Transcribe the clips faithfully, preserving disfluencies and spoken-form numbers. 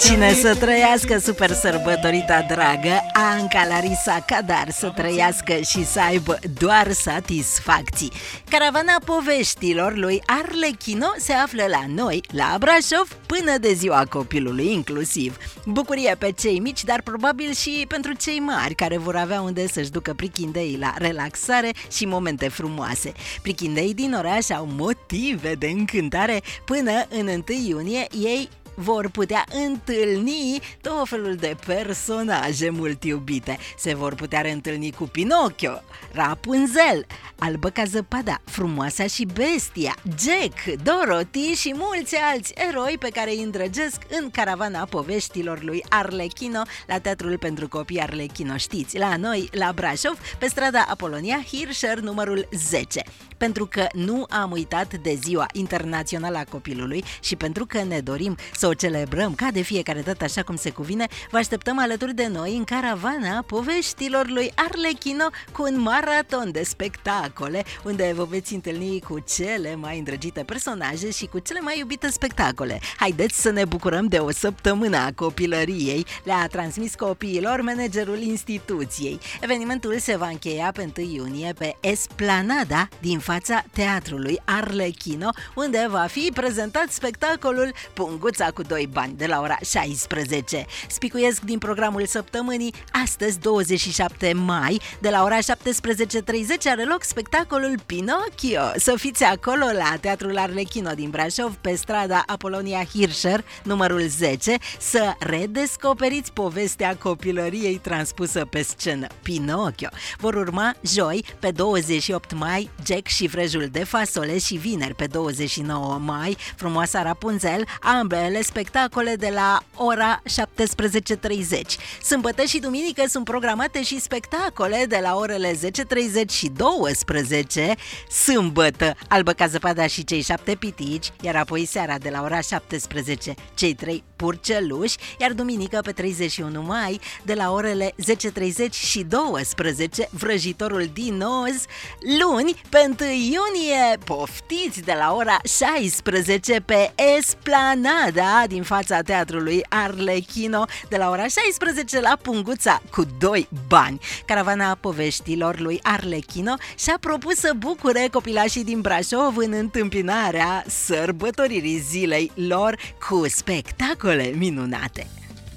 Cine să trăiască super sărbătorita dragă, Anca Larisa Cadar să trăiască și să aibă doar satisfacții. Caravana poveștilor lui Arlechino se află la noi, la Brașov, până de ziua copilului inclusiv. Bucurie pe cei mici, dar probabil și pentru cei mari, care vor avea unde să-și ducă prichindeii la relaxare și momente frumoase. Prichindeii din oraș au motive de încântare. Până în întâi iunie ei vor putea întâlni tot felul de personaje mult iubite. Se vor putea reîntâlni cu Pinocchio, Rapunzel, Albă ca zăpada, Frumoasa și Bestia, Jack, Dorothy și mulți alți eroi pe care îi îndrăgesc în caravana poveștilor lui Arlechino la Teatrul pentru Copii Arlechino, știți, la noi, la Brașov, pe strada Apolonia Hirscher, numărul zece. Pentru că nu am uitat de Ziua Internațională a Copilului și pentru că ne dorim să o celebrăm ca de fiecare dată așa cum se cuvine, vă așteptăm alături de noi în caravana poveștilor lui Arlechino cu un maraton de spectacole unde vă veți întâlni cu cele mai îndrăgite personaje și cu cele mai iubite spectacole. Haideți să ne bucurăm de o săptămână a copilăriei, le-a transmis copiilor managerul instituției. Evenimentul se va încheia pe întâi iunie pe Esplanada din fața Teatrului Arlechino, unde va fi prezentat spectacolul Punguța cu doi bani de la ora șaisprezece. Spicuiesc din programul săptămânii. Astăzi, douăzeci și șapte mai, de la ora șaptesprezece treizeci are loc spectacolul Pinocchio. Să fiți acolo la Teatrul Arlechino din Brașov, pe strada Apolonia Hirscher, numărul zece, să redescoperiți povestea copilăriei transpusă pe scenă, Pinocchio. Vor urma joi, pe douăzeci și opt mai, Jack și vrejul de fasole și vineri, pe douăzeci și nouă mai, Frumoasa Rapunzel, ambele spectacole de la ora șaptesprezece treizeci. Sâmbătă și duminică sunt programate și spectacole de la orele zece treizeci și douăsprezece. Sâmbătă, Albă ca zăpada și cei șapte pitici, iar apoi seara de la ora șaptesprezece, cei trei purceluși, iar duminică pe treizeci și unu mai, de la orele zece treizeci și douăsprezece, Vrăjitorul din Oz. Luni, pe întâi iunie, poftiți de la ora șaisprezece pe Esplanada din fața Teatrului Arlechino, de la ora șaisprezece la Punguța cu doi bani. Caravana poveștilor lui Arlechino și-a propus să bucure copilașii din Brașov în întâmpinarea sărbătoririi zilei lor cu spectacole minunate.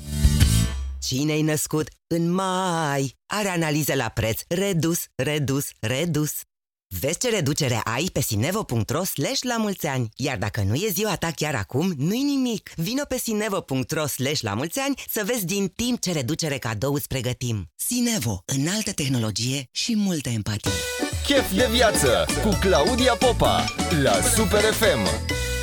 Cine-i născut în mai are analiză la preț redus, redus, redus. Vezi ce reducere ai pe sinevo punct ro slash la mulți ani. Iar dacă nu e ziua ta chiar acum, nu-i nimic. Vino pe sinevo punct ro slash la mulți ani să vezi din timp ce reducere cadou îți pregătim. Sinevo, înaltă tehnologie și multă empatie. Chef de viață cu Claudia Popa la Super F M.